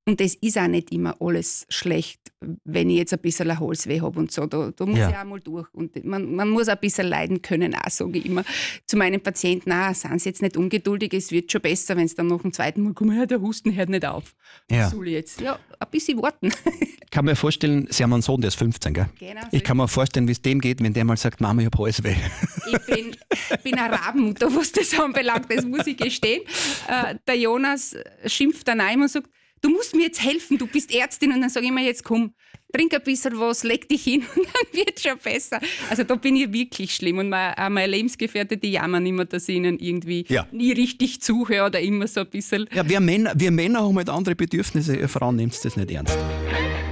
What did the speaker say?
Und das ist auch nicht immer alles schlecht, wenn ich jetzt ein bisschen ein Halsweh habe und so. Da muss ich auch mal durch. Und man muss auch ein bisschen leiden können, auch, sage ich immer. Zu meinen Patienten, seien Sie jetzt nicht ungeduldig, es wird schon besser, wenn es dann nach dem zweiten Mal kommt, der Husten hört nicht auf. Was soll ich jetzt? Ja, ein bisschen warten. Ich kann mir vorstellen, Sie haben einen Sohn, der ist 15, gell? Genau, so ich kann mir vorstellen, wie es dem geht, wenn der mal sagt, Mama, ich habe Halsweh. Ich bin eine Rabenmutter, was das anbelangt, das muss ich gestehen. Der Jonas schimpft dann ein und sagt, du musst mir jetzt helfen, du bist Ärztin. Und dann sage ich mir, jetzt komm, trink ein bisschen was, leg dich hin und dann wird es schon besser. Also da bin ich wirklich schlimm. Und meine Lebensgefährte, die jammern immer, dass ich ihnen irgendwie nie richtig zuhöre oder immer so ein bisschen. Ja, wir Männer haben halt andere Bedürfnisse, ihr Frauen nehmt das nicht ernst.